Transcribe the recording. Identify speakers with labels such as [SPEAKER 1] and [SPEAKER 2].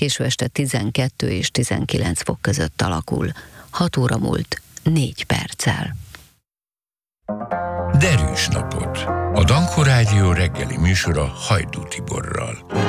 [SPEAKER 1] késő este 12 és 19 fok között alakul. 6 óra múlt 4 perccel.
[SPEAKER 2] Derűs napot! A Danko Rádió reggeli műsora Hajdú Tiborral.